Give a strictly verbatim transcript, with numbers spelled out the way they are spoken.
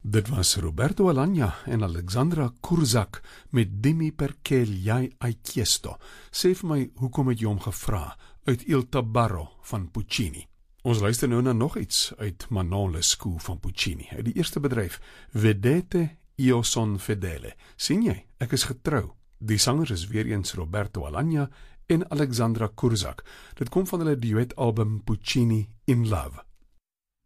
Dit was Roberto Alagna en Alexandra Kurzak met Dimmi perché gli hai chiesto. Sê vir my, hoekom het jy hom gevra, uit Il Tabarro van Puccini. Ons luister nou na nog iets uit Manon Lescaut van Puccini, uit die eerste bedryf, Vedete io son fedele. Sien jy, ek is getrou. Die sangers is weer eens Roberto Alagna en Alexandra Kurzak. Dit kom van hulle duetalbum Puccini in Love.